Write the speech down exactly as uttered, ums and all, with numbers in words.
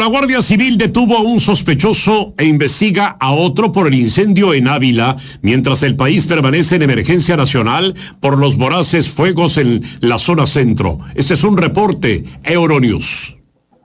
la Guardia Civil detuvo a un sospechoso e investiga a otro por el incendio en Ávila, mientras el país permanece en emergencia nacional por los voraces fuegos en la zona centro. Este es un reporte Euronews.